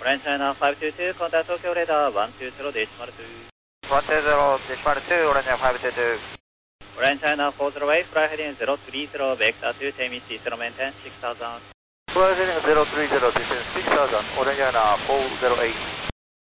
Orange China 522, contact Tokyo radar 120.2. 120.2, Orange China 522. Orange China 408, fly heading 030, vector to Temis, Eastern maintain 6000. Fly heading 030, descend 6000, Orange China 408.